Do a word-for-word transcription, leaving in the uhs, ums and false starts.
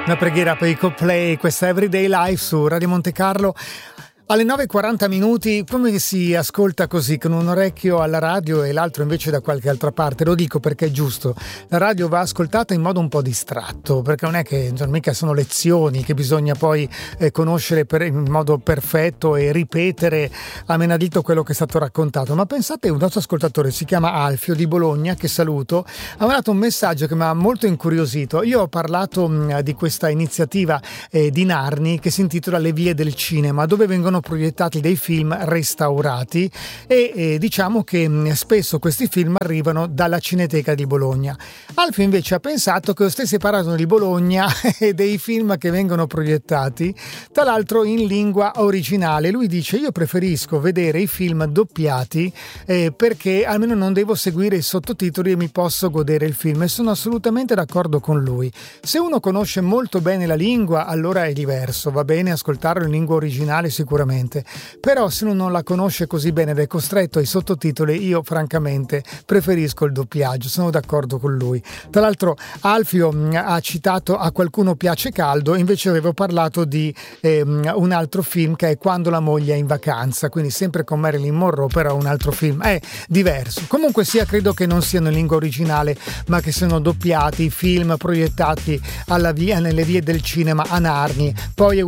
Una preghiera per i Coldplay, questa Everyday Life su Radio Monte Carlo. Alle nove e quaranta minuti, come si ascolta così, con un orecchio alla radio e l'altro invece da qualche altra parte? Lo dico perché è giusto, la radio va ascoltata in modo un po' distratto, perché non è che non mica sono lezioni che bisogna poi eh, conoscere per, in modo perfetto e ripetere a menadito quello che è stato raccontato. Ma pensate, un nostro ascoltatore, si chiama Alfio di Bologna, che saluto, ha mandato un messaggio che mi ha molto incuriosito. Io ho parlato mh, di questa iniziativa eh, di Narni che si intitola Le vie del cinema, dove vengono proiettati dei film restaurati e eh, diciamo che mh, spesso questi film arrivano dalla Cineteca di Bologna. Alfio invece ha pensato che io stessi parlando di Bologna e dei film che vengono proiettati, tra l'altro in lingua originale. Lui dice: io preferisco vedere i film doppiati eh, perché almeno non devo seguire i sottotitoli e mi posso godere il film, e sono assolutamente d'accordo con lui. Se uno conosce molto bene la lingua, allora è diverso, va bene ascoltarlo in lingua originale sicuramente, però se uno non la conosce così bene ed è costretto ai sottotitoli, io francamente preferisco il doppiaggio, sono d'accordo con lui. Tra l'altro Alfio mh, ha citato A qualcuno piace caldo, invece avevo parlato di ehm, un altro film che è Quando la moglie è in vacanza, quindi sempre con Marilyn Monroe, però un altro film, è diverso. Comunque sia, credo che non siano in lingua originale ma che siano doppiati, film proiettati alla via, nelle vie del cinema a Narni. Poi